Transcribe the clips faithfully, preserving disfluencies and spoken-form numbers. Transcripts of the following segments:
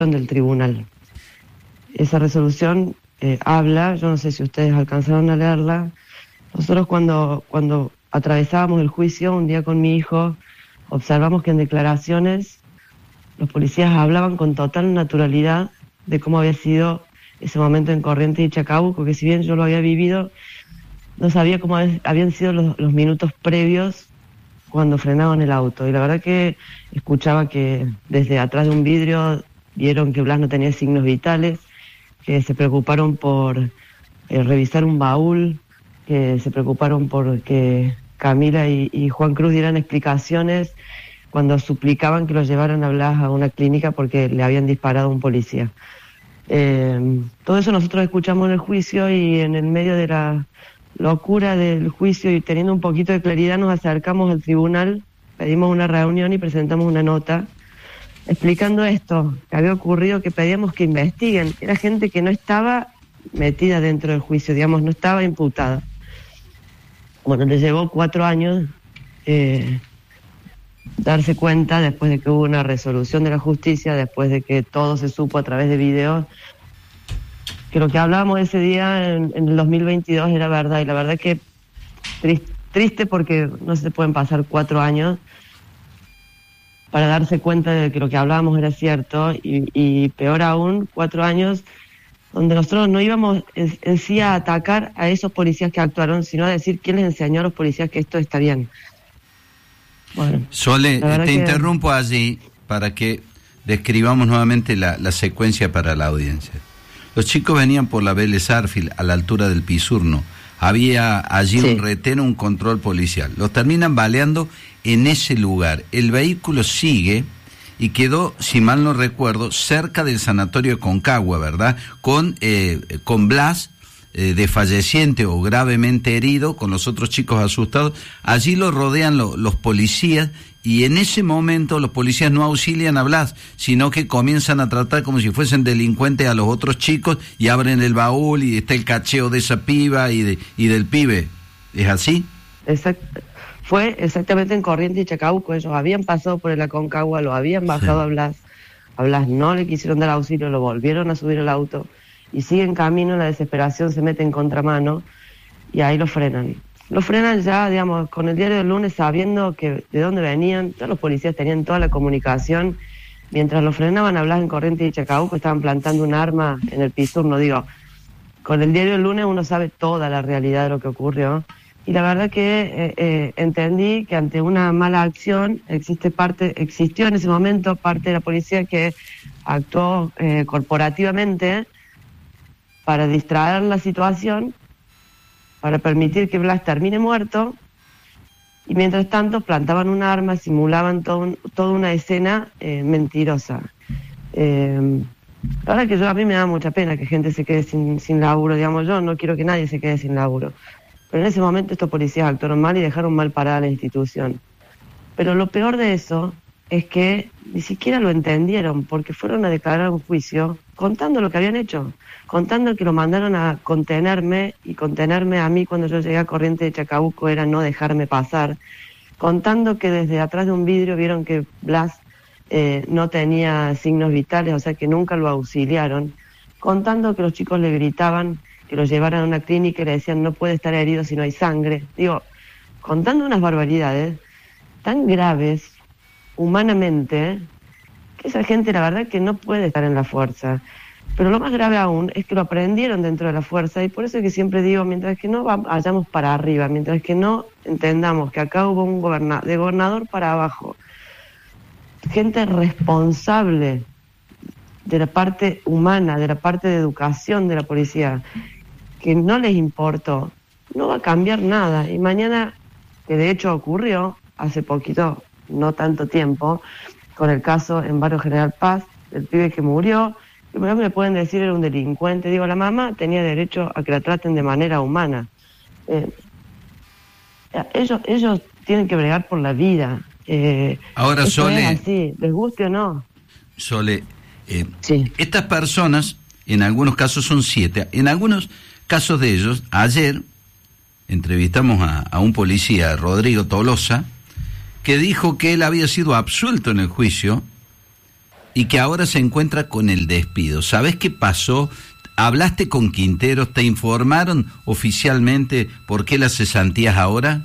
del tribunal. Esa resolución eh, habla, yo no sé si ustedes alcanzaron a leerla. Nosotros cuando, cuando atravesábamos el juicio, un día con mi hijo, observamos que en declaraciones los policías hablaban con total naturalidad de cómo había sido ese momento en Corrientes y Chacabuco, que si bien yo lo había vivido, no sabía cómo habían sido los, los minutos previos cuando frenaban el auto. Y la verdad que escuchaba que desde atrás de un vidrio vieron que Blas no tenía signos vitales, que se preocuparon por eh, revisar un baúl, que se preocuparon por que Camila y, y Juan Cruz dieran explicaciones cuando suplicaban que lo llevaran a Blas a una clínica porque le habían disparado a un policía. Eh, todo eso nosotros escuchamos en el juicio, y en el medio de la locura del juicio y teniendo un poquito de claridad nos acercamos al tribunal, pedimos una reunión y presentamos una nota explicando esto, que había ocurrido, que pedíamos que investiguen. Era gente que no estaba metida dentro del juicio, digamos, no estaba imputada. Bueno, le llevó cuatro años eh, darse cuenta, después de que hubo una resolución de la justicia, después de que todo se supo a través de videos, que lo que hablábamos ese día en, en el dos mil veintidós era verdad. Y la verdad que triste, triste porque no se pueden pasar cuatro años para darse cuenta de que lo que hablábamos era cierto, y, y peor aún, cuatro años donde nosotros no íbamos en, en sí a atacar a esos policías que actuaron, sino a decir quién les enseñó a los policías que esto está bien. Bueno, Sole, te que... interrumpo allí para que describamos nuevamente la, la secuencia para la audiencia. Los chicos venían por la Vélez Arfield a la altura del Pisurno. Había allí sí. un retén, un control policial. Los terminan baleando en ese lugar. El vehículo sigue y quedó, si mal no recuerdo, cerca del sanatorio de Concagua, ¿verdad? Con, eh, con Blas, eh, desfalleciente o gravemente herido, con los otros chicos asustados. Allí lo rodean lo, los policías, y en ese momento los policías no auxilian a Blas, sino que comienzan a tratar como si fuesen delincuentes a los otros chicos, y abren el baúl y está el cacheo de esa piba y, de, y del pibe. ¿Es así? Exacto. Fue exactamente en Corrientes y Chacabuco. Ellos habían pasado por el Aconcagua, lo habían bajado sí. a Blas. A Blas no le quisieron dar auxilio, lo volvieron a subir al auto y sigue en camino. La desesperación se mete en contramano y ahí lo frenan. Lo frenan ya, digamos, con el diario del lunes, sabiendo que de dónde venían. Todos los policías tenían toda la comunicación. Mientras lo frenaban a Blas en Corrientes y Chacabuco, estaban plantando un arma en el Pisurno. Digo, con el diario del lunes uno sabe toda la realidad de lo que ocurrió. Y la verdad que eh, eh, entendí que ante una mala acción existe parte, existió en ese momento parte de la policía que actuó eh, corporativamente para distraer la situación, para permitir que Blas termine muerto, y mientras tanto plantaban un arma, simulaban todo un, toda una escena eh, mentirosa. Eh, la verdad que yo, a mí me da mucha pena que gente se quede sin, sin laburo, digamos, yo no quiero que nadie se quede sin laburo. Pero en ese momento estos policías actuaron mal y dejaron mal parada la institución. Pero lo peor de eso es que ni siquiera lo entendieron, porque fueron a declarar un juicio contando lo que habían hecho, contando que lo mandaron a contenerme, y contenerme a mí cuando yo llegué a Corrientes de Chacabuco era no dejarme pasar, contando que desde atrás de un vidrio vieron que Blas eh, no tenía signos vitales, o sea que nunca lo auxiliaron, contando que los chicos le gritaban que lo llevaran a una clínica y le decían no puede estar herido si no hay sangre. Digo, contando unas barbaridades tan graves humanamente, que esa gente la verdad que no puede estar en la fuerza. Pero lo más grave aún es que lo aprendieron dentro de la fuerza, y por eso es que siempre digo, mientras que no vayamos para arriba, mientras que no entendamos que acá hubo un gobernador, de gobernador para abajo, gente responsable de la parte humana, de la parte de educación de la policía, que no les importó, no va a cambiar nada. Y mañana, que de hecho ocurrió hace poquito, no tanto tiempo, con el caso en Barrio General Paz, del pibe que murió, primero me pueden decir era un delincuente. Digo, la mamá tenía derecho a que la traten de manera humana. Eh, ellos, ellos tienen que bregar por la vida. Eh, Ahora, Sole, es así, les guste o no. Sole, eh, sí. estas personas, en algunos casos son siete, en algunos casos de ellos, ayer entrevistamos a, a un policía, Rodrigo Tolosa, que dijo que él había sido absuelto en el juicio y que ahora se encuentra con el despido. ¿Sabés qué pasó? ¿Hablaste con Quinteros? ¿Te informaron oficialmente por qué las cesantías ahora?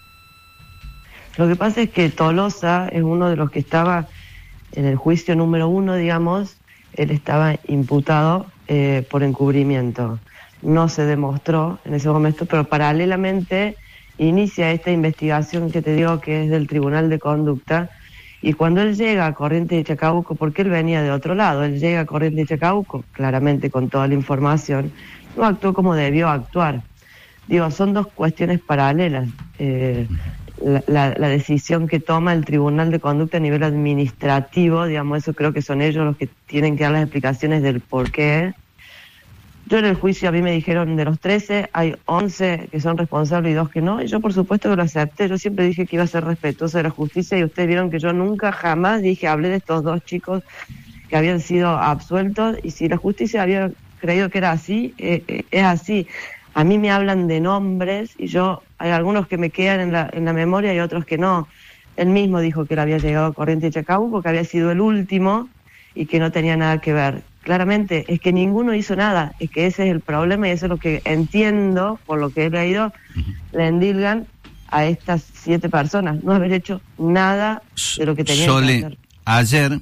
Lo que pasa es que Tolosa es uno de los que estaba en el juicio número uno, digamos. Él estaba imputado eh, por encubrimiento. No se demostró en ese momento, pero paralelamente inicia esta investigación que te digo que es del Tribunal de Conducta, y cuando él llega a Corrientes de Chacabuco, porque él venía de otro lado, él llega a Corrientes de Chacabuco, claramente con toda la información, no actuó como debió actuar. Digo, son dos cuestiones paralelas. Eh, la, la, la decisión que toma el Tribunal de Conducta a nivel administrativo, digamos, eso creo que son ellos los que tienen que dar las explicaciones del por qué. Yo en el juicio a mí me dijeron de los trece, hay once que son responsables y dos que no, y yo por supuesto que lo acepté. Yo siempre dije que iba a ser respetuoso de la justicia, y ustedes vieron que yo nunca jamás dije, hablé de estos dos chicos que habían sido absueltos, y si la justicia había creído que era así, eh, eh, es así. A mí me hablan de nombres, y yo, hay algunos que me quedan en la, en la memoria y otros que no. Él mismo dijo que él había llegado a Corrientes de Chacabuco, que había sido el último y que no tenía nada que ver. Claramente, es que ninguno hizo nada, es que ese es el problema, y eso es lo que entiendo, por lo que he leído, le endilgan a estas siete personas, no haber hecho nada de lo que tenían Sole, que hacer. Ayer,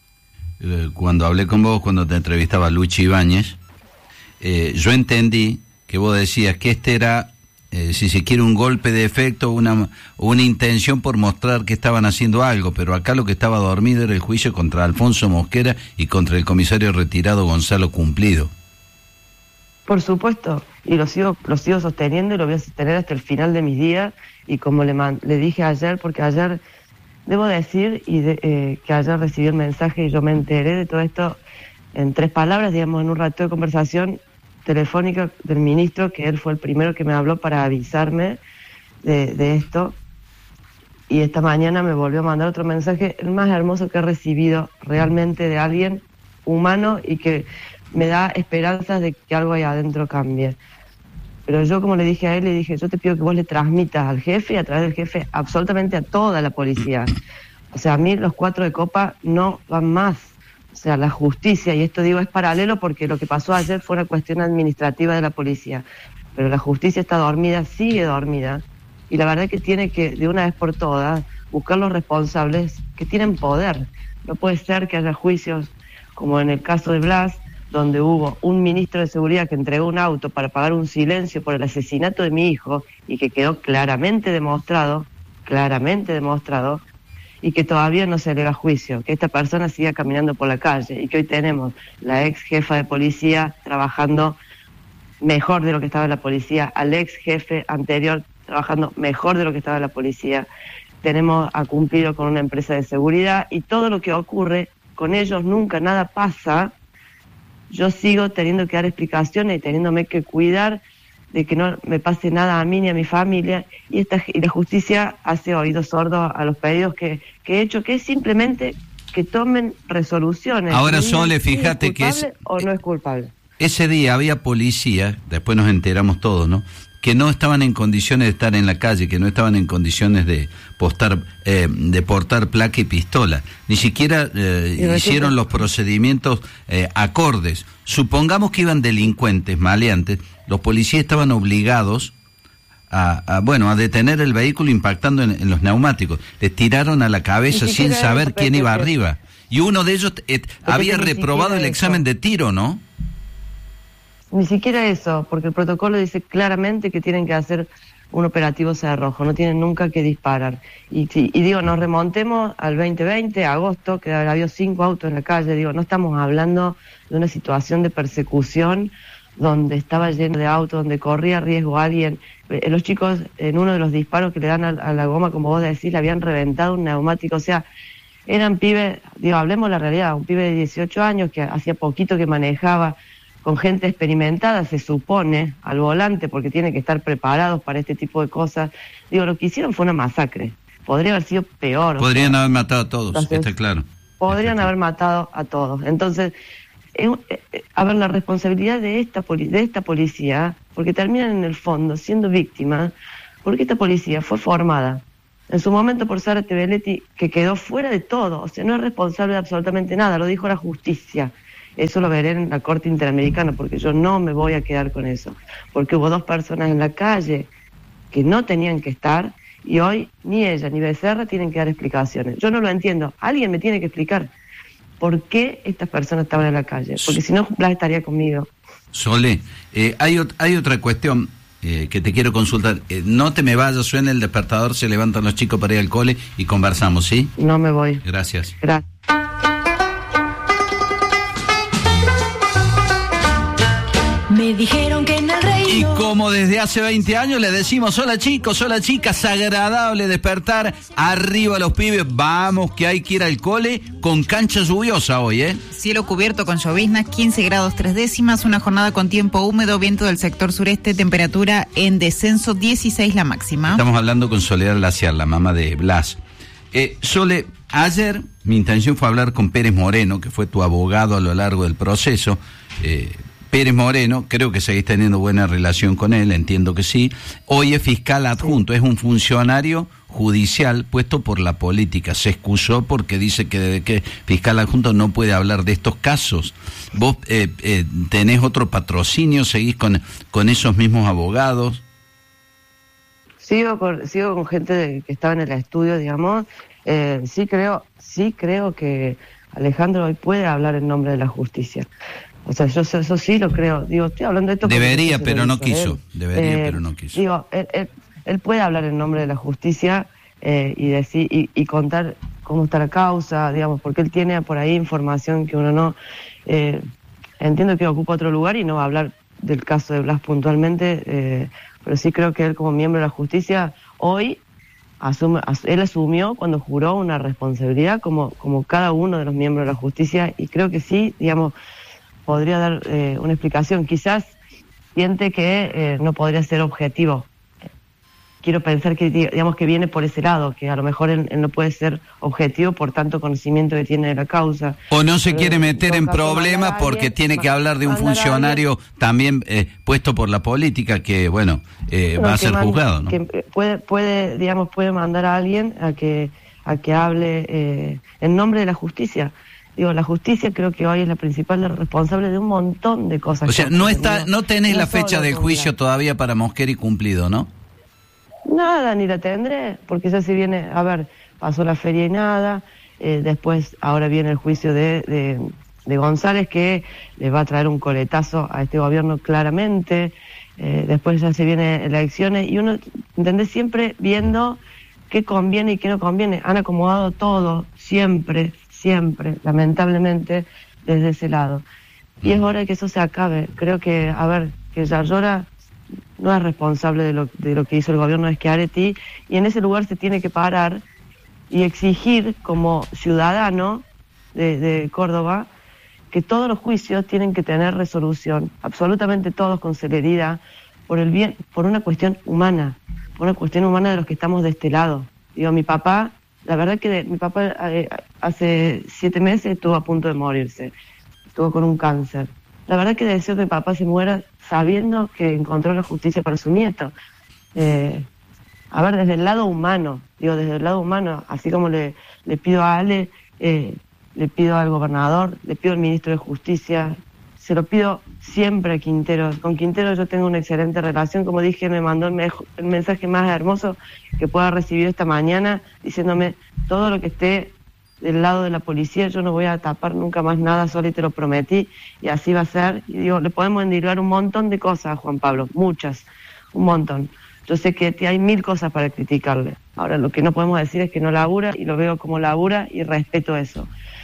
eh, cuando hablé con vos, cuando te entrevistaba Luchi Ibáñez, eh, yo entendí que vos decías que este era, eh, si se quiere, un golpe de efecto, una, una intención por mostrar que estaban haciendo algo, pero acá lo que estaba dormido era el juicio contra Alfonso Mosquera y contra el comisario retirado Gonzalo Cumplido. Por supuesto, y lo sigo, lo sigo sosteniendo, y lo voy a sostener hasta el final de mis días, y como le, man, le dije ayer, porque ayer, debo decir, y de, eh, que ayer recibí el mensaje y yo me enteré de todo esto en tres palabras, digamos, en un rato de conversación telefónica del ministro, que él fue el primero que me habló para avisarme de, de esto, y esta mañana me volvió a mandar otro mensaje, el más hermoso que he recibido realmente de alguien humano y que me da esperanzas de que algo ahí adentro cambie. Pero yo, como le dije a él, le dije, yo te pido que vos le transmitas al jefe, y a través del jefe absolutamente a toda la policía. O sea, a mí los cuatro de copa no van más. O sea, la justicia, y esto digo es paralelo porque lo que pasó ayer fue una cuestión administrativa de la policía, pero la justicia está dormida, sigue dormida, y la verdad es que tiene que, de una vez por todas, buscar los responsables que tienen poder. No puede ser que haya juicios, como en el caso de Blas, donde hubo un ministro de seguridad que entregó un auto para pagar un silencio por el asesinato de mi hijo, y que quedó claramente demostrado, claramente demostrado, y que todavía no se le haga juicio, que esta persona siga caminando por la calle, y que hoy tenemos la ex jefa de policía trabajando mejor de lo que estaba en la policía, al ex jefe anterior trabajando mejor de lo que estaba en la policía, tenemos a Cumplido con una empresa de seguridad, y todo lo que ocurre con ellos nunca nada pasa. Yo sigo teniendo que dar explicaciones y teniéndome que cuidar de que no me pase nada a mí ni a mi familia, y esta y la justicia hace oídos sordos a los pedidos que, que he hecho, que es simplemente que tomen resoluciones. Ahora, Sole, fíjate que es... ¿O no es culpable? Ese día había policía, después nos enteramos todos, ¿no?, que no estaban en condiciones de estar en la calle, que no estaban en condiciones de postar, eh, de portar placa y pistola. Ni siquiera eh, hicieron los procedimientos eh, acordes. Supongamos que iban delincuentes, maleantes, los policías estaban obligados a, a bueno, a detener el vehículo impactando en, en los neumáticos. Les tiraron a la cabeza sin saber quién iba arriba. Y uno de ellos eh, había reprobado el examen de tiro, ¿no? Ni siquiera eso, porque el protocolo dice claramente que tienen que hacer un operativo cerrojo, no tienen nunca que disparar. Y, y, y digo, nos remontemos al veinte veinte, agosto, que había cinco autos en la calle, digo, no estamos hablando de una situación de persecución donde estaba lleno de autos, donde corría riesgo alguien. Eh, los chicos, en uno de los disparos que le dan a, a la goma, como vos decís, le habían reventado un neumático, o sea, eran pibes, digo, hablemos la realidad, un pibe de dieciocho años que hacía poquito que manejaba, con gente experimentada, se supone, al volante, porque tiene que estar preparados para este tipo de cosas. Digo, lo que hicieron fue una masacre. Podría haber sido peor. Podrían o sea, haber matado a todos, entonces, está claro. Podrían está haber claro. matado a todos. Entonces, eh, eh, a ver, la responsabilidad de esta, poli- de esta policía, porque terminan en el fondo siendo víctimas, porque esta policía fue formada En su momento por Zárate Belletti, que quedó fuera de todo, o sea, no es responsable de absolutamente nada, lo dijo la justicia. Eso lo veré en la Corte Interamericana, porque yo no me voy a quedar con eso. Porque hubo dos personas en la calle que no tenían que estar, y hoy ni ella ni Becerra tienen que dar explicaciones. Yo no lo entiendo, alguien me tiene que explicar por qué estas personas estaban en la calle, porque si no, Blas estaría conmigo. Sole, eh, hay, hay otra cuestión eh, que te quiero consultar. Eh, no te me vayas, suena el despertador, se levantan los chicos para ir al cole y conversamos, ¿sí? No me voy. Gracias. Gracias. Me dijeron que en el reino... Y como desde hace veinte años le decimos, hola chicos, hola chicas, agradable despertar, arriba los pibes, vamos que hay que ir al cole con cancha lluviosa hoy, ¿eh? Cielo cubierto con lloviznas, quince grados tres décimas, una jornada con tiempo húmedo, viento del sector sureste, temperatura en descenso, dieciséis la máxima. Estamos hablando con Soledad Laciar, la mamá de Blas. Eh, Sole, ayer mi intención fue hablar con Pérez Moreno, que fue tu abogado a lo largo del proceso. eh, Pérez Moreno, creo que seguís teniendo buena relación con él, entiendo que sí. Hoy es fiscal adjunto, es un funcionario judicial puesto por la política. Se excusó porque dice que desde que fiscal adjunto no puede hablar de estos casos. ¿Vos eh, eh, tenés otro patrocinio? ¿Seguís con, con esos mismos abogados? Sigo con, sigo con gente de, que estaba en el estudio, digamos. Eh, sí creo, sí creo que Alejandro hoy puede hablar en nombre de la justicia. O sea, yo eso sí lo creo. Digo, estoy hablando de esto... Debería, pero no quiso. Debería, eh, pero no quiso. Digo, él, él, él puede hablar en nombre de la justicia eh, y decir y, y contar cómo está la causa, digamos, porque él tiene por ahí información que uno no... Eh, entiendo que ocupa otro lugar y no va a hablar del caso de Blas puntualmente, eh, pero sí creo que él como miembro de la justicia hoy... Asume, as, él asumió cuando juró una responsabilidad como, como cada uno de los miembros de la justicia y creo que sí, digamos... podría dar eh, una explicación. Quizás siente que eh, no podría ser objetivo. Quiero pensar que, digamos, que viene por ese lado, que a lo mejor él, él no puede ser objetivo por tanto conocimiento que tiene de la causa. O no se quiere meter en problemas porque tiene que hablar de un funcionario también eh, puesto por la política que, bueno, eh, va a ser juzgado, ¿no? Que puede, puede, digamos, puede mandar a alguien a que, a que hable eh, en nombre de la justicia. Digo, la justicia creo que hoy es la principal responsable de un montón de cosas. O sea, no está, no tenés no la fecha del juicio la... todavía para Mosquera y cumplido, ¿no? Nada, ni la tendré, porque ya se viene, a ver, pasó la feria y nada, eh, después ahora viene el juicio de, de, de González que le va a traer un coletazo a este gobierno claramente, eh, después ya se vienen elecciones y uno, ¿entendés? Siempre viendo qué conviene y qué no conviene. Han acomodado todo, siempre, siempre, lamentablemente, desde ese lado. Y es hora de que eso se acabe. Creo que, a ver, que Yarlora no es responsable de lo, de lo que hizo el gobierno de Schiaretti, y en ese lugar se tiene que parar y exigir como ciudadano de, de Córdoba que todos los juicios tienen que tener resolución, absolutamente todos con celeridad, por el bien, por una cuestión humana, por una cuestión humana de los que estamos de este lado. Digo, mi papá, la verdad que de, mi papá eh, hace siete meses estuvo a punto de morirse, estuvo con un cáncer. La verdad que deseo que mi papá se muera sabiendo que encontró la justicia para su nieto. Eh, a ver, desde el lado humano, digo, desde el lado humano, así como le, le pido a Ale, eh, le pido al gobernador, le pido al ministro de Justicia, se lo pido siempre a Quintero. Con Quintero yo tengo una excelente relación, como dije, me mandó el, mejor, el mensaje más hermoso que pueda recibir esta mañana, diciéndome todo lo que esté del lado de la policía, yo no voy a tapar nunca más nada, Solo y te lo prometí, y así va a ser. Y digo, le podemos endilgar un montón de cosas a Juan Pablo, muchas, un montón. Yo sé que hay mil cosas para criticarle. Ahora, lo que no podemos decir es que no labura, y lo veo como labura, y respeto eso.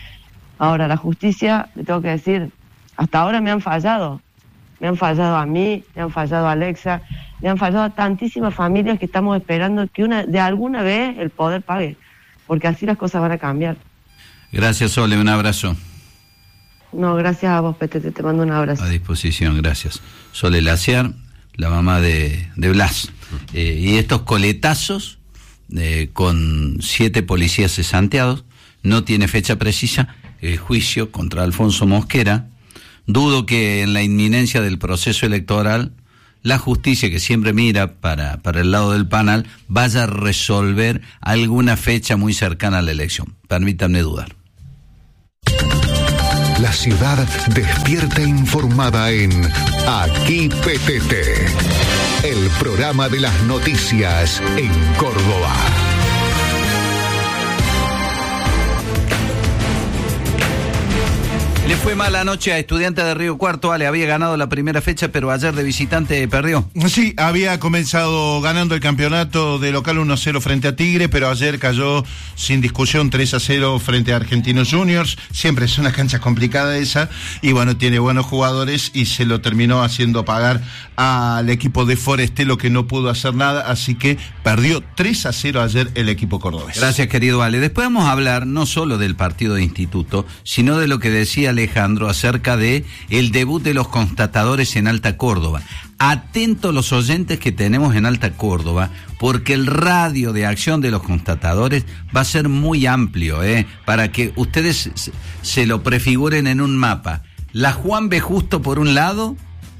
Ahora, la justicia, le tengo que decir, hasta ahora me han fallado. Me han fallado a mí, me han fallado a Alexa, me han fallado a tantísimas familias que estamos esperando que una de alguna vez el poder pague. Porque así las cosas van a cambiar. Gracias, Sole, un abrazo. No, gracias a vos, Petete, te mando un abrazo. A disposición, gracias. Sole Laciar, la mamá de, de Blas. Eh, y estos coletazos eh, con siete policías cesanteados, no tiene fecha precisa, el juicio contra Alfonso Mosquera. Dudo que en la inminencia del proceso electoral la justicia, que siempre mira para, para el lado del panel, vaya a resolver alguna fecha muy cercana a la elección. Permítanme dudar. La ciudad despierta informada en Aquí P T T, el programa de las noticias en Córdoba. Le fue mal anoche a Estudiantes de Río Cuarto. Ale, había ganado la primera fecha, pero ayer de visitante perdió. Sí, había comenzado ganando el campeonato de local uno a cero frente a Tigre, pero ayer cayó sin discusión tres a cero frente a Argentinos Juniors. Siempre es una cancha complicada esa, y bueno, tiene buenos jugadores y se lo terminó haciendo pagar al equipo de Forestelo, que no pudo hacer nada, así que perdió tres a cero ayer el equipo cordobés. Gracias, querido Ale. Después vamos a hablar no solo del partido de instituto, sino de lo que decía Alejandro acerca de el debut de los constatadores en Alta Córdoba. Atentos los oyentes que tenemos en Alta Córdoba, porque el radio de acción de los constatadores va a ser muy amplio, ¿eh? Para que ustedes se lo prefiguren en un mapa. La Juan B. Justo por un lado,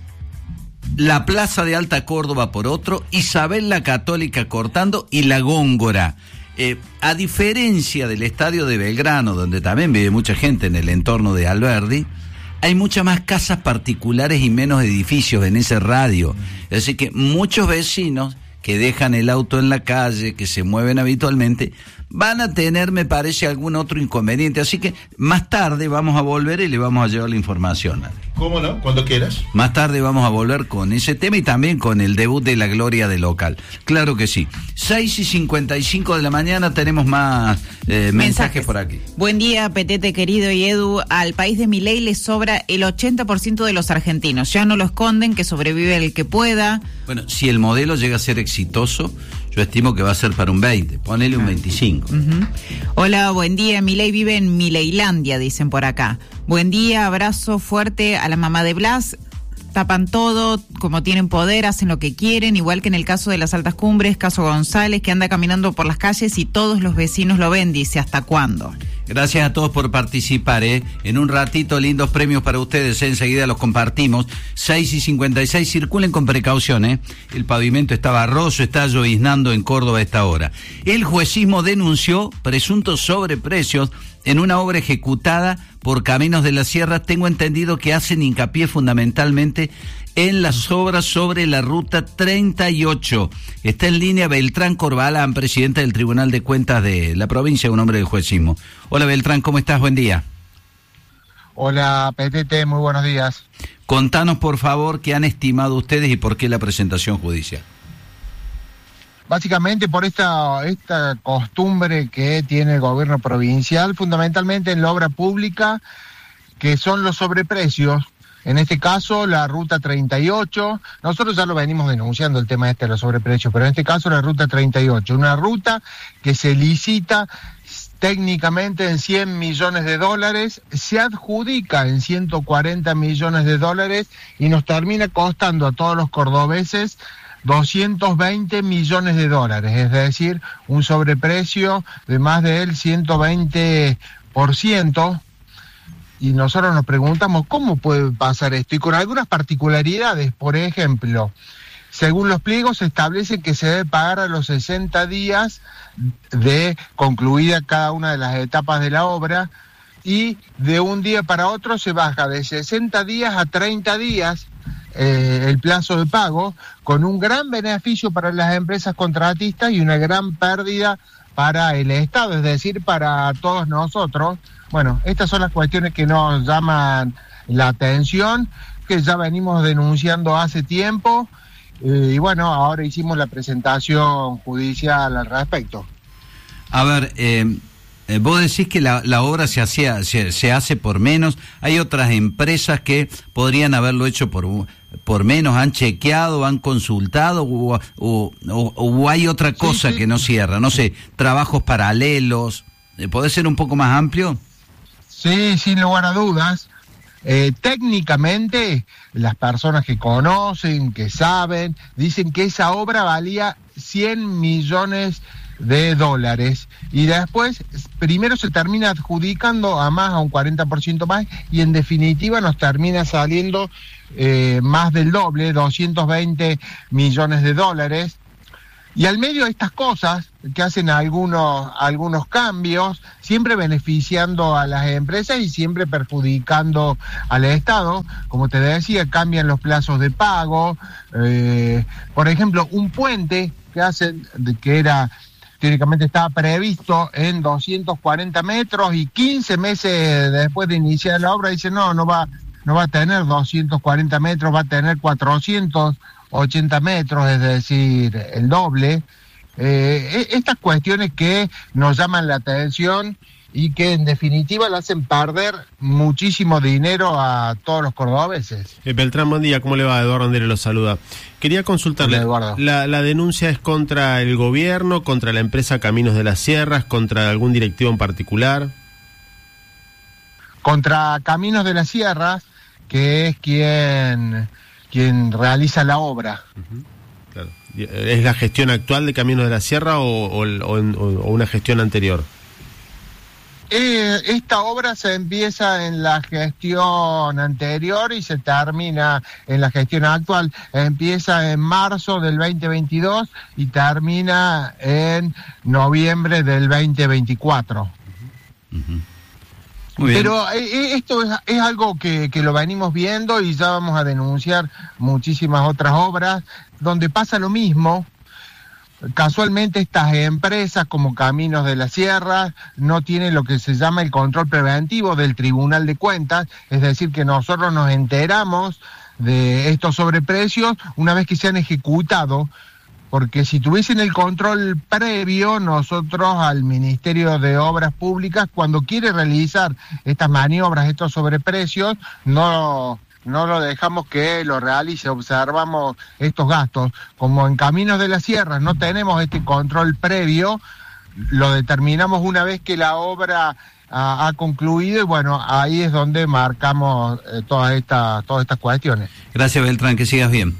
la Plaza de Alta Córdoba por otro, Isabel la Católica cortando y la Góngora. Eh, a diferencia del estadio de Belgrano, donde también vive mucha gente en el entorno de Alberdi, hay muchas más casas particulares y menos edificios en ese radio. Así que muchos vecinos que dejan el auto en la calle, que se mueven habitualmente, van a tener, me parece, algún otro inconveniente. Así que más tarde vamos a volver y le vamos a llevar la información. ¿Cómo no? Cuando quieras. Más tarde vamos a volver con ese tema y también con el debut de la gloria de local. Claro que sí. seis y cincuenta y cinco de la mañana tenemos más eh, mensajes. mensajes por aquí. Buen día, Petete querido y Edu. Al país de Milei le sobra el ochenta por ciento de los argentinos. Ya no lo esconden, que sobrevive el que pueda. Bueno, si el modelo llega a ser exitoso, yo estimo que va a ser para un veinte, ponele un veinticinco. Uh-huh. Hola, buen día. Milei vive en Mileilandia, dicen por acá. Buen día, abrazo fuerte a la mamá de Blas. Tapan todo, como tienen poder, hacen lo que quieren, igual que en el caso de las Altas Cumbres, caso González, que anda caminando por las calles y todos los vecinos lo ven, dice, ¿hasta cuándo? Gracias a todos por participar, ¿eh? En un ratito, lindos premios para ustedes, ¿eh? Enseguida los compartimos. seis y cincuenta y seis, circulen con precaución, ¿eh? El pavimento está barroso, está lloviznando en Córdoba a esta hora. El juecismo denunció presuntos sobreprecios en una obra ejecutada por Caminos de la Sierra. Tengo entendido que hacen hincapié fundamentalmente en las obras sobre la ruta treinta y ocho. Está en línea Beltrán Corbalán, presidente del Tribunal de Cuentas de la provincia, un hombre del juecismo. Hola Beltrán, ¿cómo estás? Buen día. Hola Petete, muy buenos días. Contanos por favor qué han estimado ustedes y por qué la presentación judicial. Básicamente por esta, esta costumbre que tiene el gobierno provincial, fundamentalmente en la obra pública, que son los sobreprecios. En este caso, la ruta treinta y ocho, nosotros ya lo venimos denunciando el tema este de los sobreprecios, pero en este caso la ruta treinta y ocho, una ruta que se licita técnicamente en cien millones de dólares, se adjudica en ciento cuarenta millones de dólares y nos termina costando a todos los cordobeses doscientos veinte millones de dólares, es decir, un sobreprecio de más del ciento veinte por ciento. Y nosotros nos preguntamos cómo puede pasar esto, y con algunas particularidades. Por ejemplo, según los pliegos se establece que se debe pagar a los sesenta días de concluida cada una de las etapas de la obra, y de un día para otro se baja de sesenta días a treinta días eh, el plazo de pago, con un gran beneficio para las empresas contratistas y una gran pérdida para el Estado, es decir, para todos nosotros. Bueno, estas son las cuestiones que nos llaman la atención, que ya venimos denunciando hace tiempo, eh, y bueno, ahora hicimos la presentación judicial al respecto. A ver, eh, eh, vos decís que la, la obra se, hacía, se, se hace por menos, hay otras empresas que podrían haberlo hecho por, por menos, han chequeado, han consultado, o, o, o, o hay otra cosa sí, sí. que no cierra, no sé, trabajos paralelos, ¿puede ser un poco más amplio? Sí, sin lugar a dudas. Eh, técnicamente, las personas que conocen, que saben, dicen que esa obra valía cien millones de dólares, y después primero se termina adjudicando a más, a un cuarenta por ciento más, y en definitiva nos termina saliendo eh, más del doble, doscientos veinte millones de dólares. Y al medio de estas cosas, que hacen algunos, algunos cambios, siempre beneficiando a las empresas y siempre perjudicando al Estado, como te decía, cambian los plazos de pago, eh, por ejemplo, un puente que hacen, que era, teóricamente estaba previsto en doscientos cuarenta metros, y quince meses después de iniciar la obra dice, no, no va, no va a tener doscientos cuarenta metros, va a tener cuatrocientos ochenta metros, es decir, el doble. Eh, estas cuestiones que nos llaman la atención y que en definitiva le hacen perder muchísimo dinero a todos los cordobeses. Eh, Beltrán, buen día, ¿cómo le va? Eduardo Andere lo saluda. Quería consultarle, Hola, la, la denuncia es contra el gobierno, contra la empresa Caminos de las Sierras, contra algún directivo en particular. Contra Caminos de las Sierras, que es quien... quien realiza la obra. Uh-huh. Claro. ¿Es la gestión actual de Caminos de la Sierra o, o, o, o una gestión anterior? Eh, esta obra se empieza en la gestión anterior y se termina en la gestión actual. Empieza en marzo del veinte veintidós y termina en noviembre del veinte veinticuatro. Uh-huh. Uh-huh. Muy bien. Pero eh, esto es, es algo que, que lo venimos viendo y ya vamos a denunciar muchísimas otras obras donde pasa lo mismo. Casualmente estas empresas como Caminos de la Sierra no tienen lo que se llama el control preventivo del Tribunal de Cuentas, es decir, que nosotros nos enteramos de estos sobreprecios una vez que se han ejecutado. Porque si tuviesen el control previo, nosotros al Ministerio de Obras Públicas, cuando quiere realizar estas maniobras, estos sobreprecios, no, no lo dejamos que lo realice, observamos estos gastos. Como en Caminos de las Sierras no tenemos este control previo, lo determinamos una vez que la obra ha, ha concluido, y bueno, ahí es donde marcamos eh, todas estas, todas estas cuestiones. Gracias, Beltrán, que sigas bien.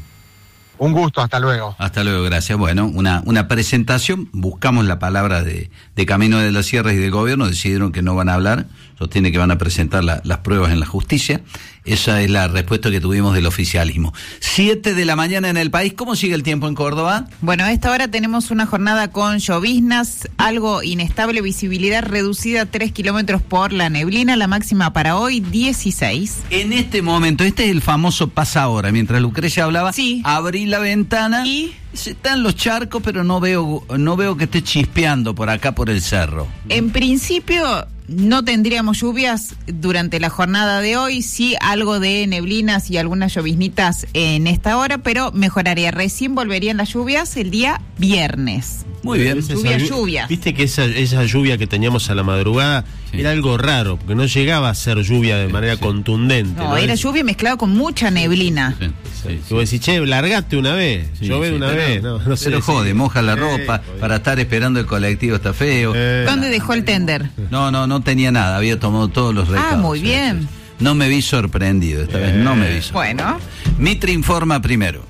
Un gusto, hasta luego. Hasta luego, gracias. Bueno, una, una presentación, buscamos la palabra de, de Camino de las Sierras y del gobierno, decidieron que no van a hablar, sostiene que van a presentar la, las pruebas en la justicia. Esa es la respuesta que tuvimos del oficialismo. Siete de la mañana en el país. ¿Cómo sigue el tiempo en Córdoba? Bueno, a esta hora tenemos una jornada con lloviznas, algo inestable, visibilidad reducida a tres kilómetros por la neblina, la máxima para hoy dieciséis. En este momento, este es el famoso pasa ahora, mientras Lucrecia hablaba, sí. Abrí la ventana y están los charcos, pero no veo, no veo que esté chispeando por acá por el cerro. En principio no tendríamos lluvias durante la jornada de hoy, sí algo de neblinas y algunas lloviznitas en esta hora, pero mejoraría. Recién volverían las lluvias el día viernes. Muy bien. Lluvias, lluvias. Viste que esa, esa lluvia que teníamos a la madrugada sí. era algo raro, porque no llegaba a ser lluvia de manera sí. contundente. No, ¿no? era lluvia mezclada con mucha neblina. Sí, sí, sí. Y vos decís, che, largate una vez, sí, llover sí, una pero, vez. No, no sé pero jode, si... moja la ropa, eh, para estar esperando el colectivo está feo. Eh. ¿Dónde dejó el tender? No, no, no tenía nada, había tomado todos los recados. Ah, muy bien. Sí, sí. No me vi sorprendido, esta eh. vez no me vi sorprendido. Bueno. Mitre informa primero.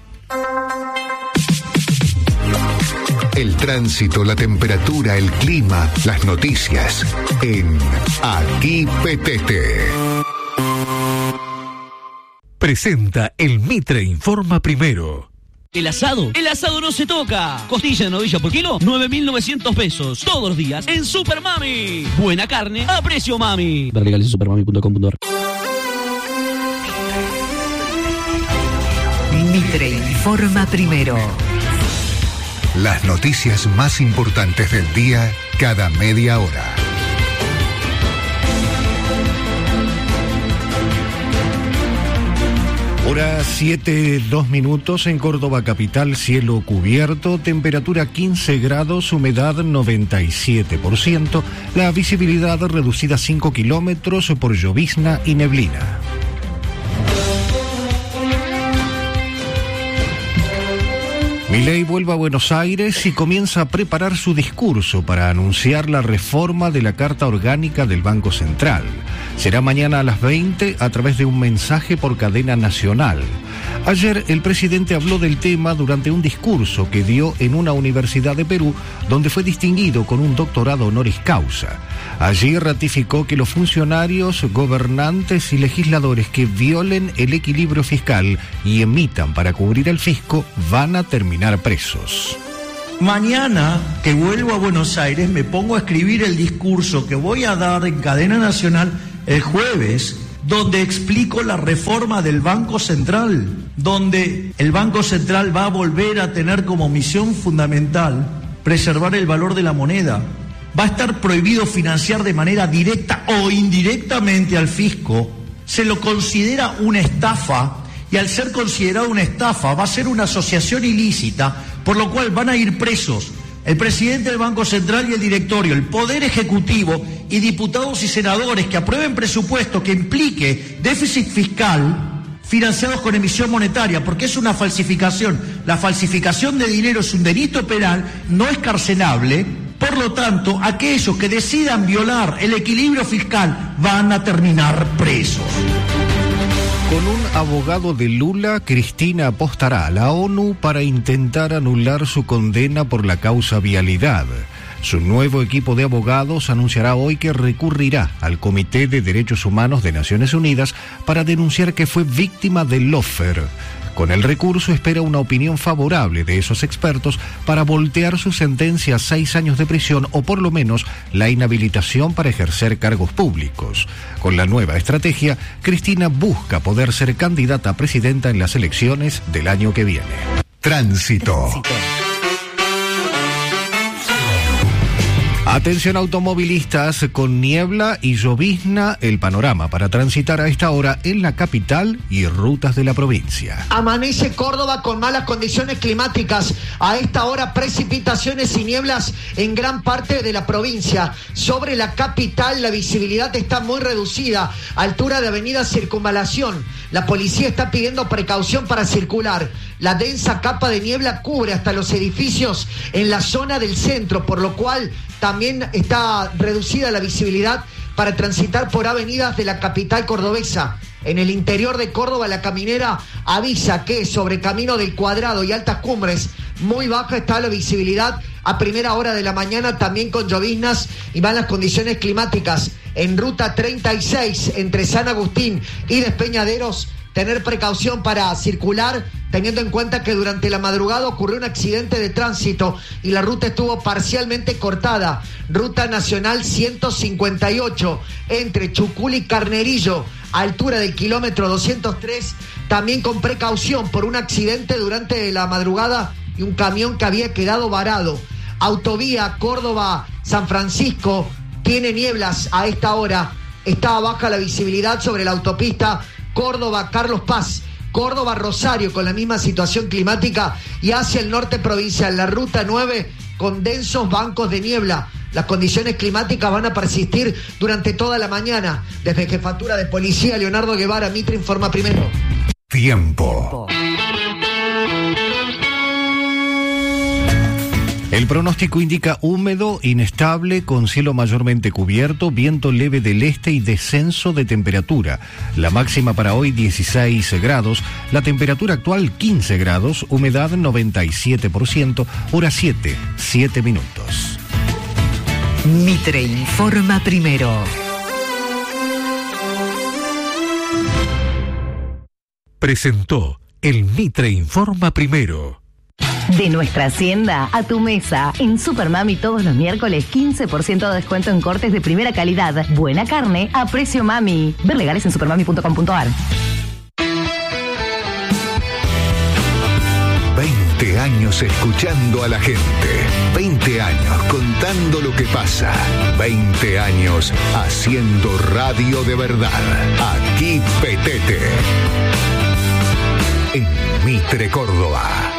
El tránsito, la temperatura, el clima, las noticias en Aquí Petete. Presenta el Mitre Informa Primero. El asado, el asado no se toca. Costilla de novilla por kilo, nueve mil novecientos pesos. Todos los días en Super Mami. Buena carne a precio mami. Ver legales en supermami punto com punto ar. Mitre Informa Primero. Las noticias más importantes del día cada media hora. Hora siete, dos minutos en Córdoba capital, cielo cubierto, temperatura quince grados, humedad noventa y siete por ciento, la visibilidad reducida a cinco kilómetros por llovizna y neblina. Milei vuelve a Buenos Aires y comienza a preparar su discurso para anunciar la reforma de la Carta Orgánica del Banco Central. Será mañana a las veinte a través de un mensaje por cadena nacional. Ayer el presidente habló del tema durante un discurso que dio en una universidad de Perú, donde fue distinguido con un doctorado honoris causa. Allí ratificó que los funcionarios, gobernantes y legisladores que violen el equilibrio fiscal y emitan para cubrir el fisco van a terminar presos. Mañana que vuelvo a Buenos Aires me pongo a escribir el discurso que voy a dar en cadena nacional el jueves, donde explico la reforma del Banco Central, donde el Banco Central va a volver a tener como misión fundamental preservar el valor de la moneda. Va a estar prohibido financiar de manera directa o indirectamente al fisco. Se lo considera una estafa y al ser considerado una estafa va a ser una asociación ilícita, por lo cual van a ir presos el presidente del Banco Central y el directorio, el Poder Ejecutivo y diputados y senadores que aprueben presupuesto que implique déficit fiscal financiados con emisión monetaria, porque es una falsificación. La falsificación de dinero es un delito penal, no es carcelable. Por lo tanto, aquellos que decidan violar el equilibrio fiscal van a terminar presos. Con un abogado de Lula, Cristina apostará a la ONU para intentar anular su condena por la causa vialidad. Su nuevo equipo de abogados anunciará hoy que recurrirá al Comité de Derechos Humanos de Naciones Unidas para denunciar que fue víctima de lawfare. Con el recurso espera una opinión favorable de esos expertos para voltear su sentencia a seis años de prisión o por lo menos la inhabilitación para ejercer cargos públicos. Con la nueva estrategia, Cristina busca poder ser candidata a presidenta en las elecciones del año que viene. Tránsito. Tránsito. Atención automovilistas, con niebla y llovizna, el panorama para transitar a esta hora en la capital y rutas de la provincia. Amanece Córdoba con malas condiciones climáticas. A esta hora precipitaciones y nieblas en gran parte de la provincia. Sobre la capital la visibilidad está muy reducida, altura de avenida Circunvalación. La policía está pidiendo precaución para circular. La densa capa de niebla cubre hasta los edificios en la zona del centro, por lo cual también está reducida la visibilidad para transitar por avenidas de la capital cordobesa. En el interior de Córdoba, la caminera avisa que sobre Camino del Cuadrado y Altas Cumbres, muy baja está la visibilidad a primera hora de la mañana, también con lloviznas y malas condiciones climáticas. En ruta treinta y seis, entre San Agustín y Despeñaderos, tener precaución para circular, teniendo en cuenta que durante la madrugada ocurrió un accidente de tránsito y la ruta estuvo parcialmente cortada. Ruta Nacional ciento cincuenta y ocho, entre Chucul y Carnerillo, altura del kilómetro doscientos tres, también con precaución por un accidente durante la madrugada y un camión que había quedado varado. Autovía Córdoba-San Francisco tiene nieblas a esta hora, está baja la visibilidad sobre la autopista Córdoba-Carlos Paz, Córdoba-Rosario con la misma situación climática y hacia el norte provincial, la ruta nueve con densos bancos de niebla. Las condiciones climáticas van a persistir durante toda la mañana. Desde Jefatura de Policía, Leonardo Guevara, Mitre informa primero. Tiempo. El pronóstico indica húmedo, inestable, con cielo mayormente cubierto, viento leve del este y descenso de temperatura. La máxima para hoy dieciséis grados, la temperatura actual quince grados, humedad noventa y siete por ciento, hora siete, siete minutos. Mitre informa primero. Presentó el Mitre informa primero. De nuestra hacienda a tu mesa. En Supermami todos los miércoles quince por ciento de descuento en cortes de primera calidad. Buena carne a precio mami. Ver legales en supermami punto com punto ar. veinte años escuchando a la gente. veinte años contando lo que pasa. veinte años haciendo radio de verdad. Aquí Petete. En Mitre, Córdoba.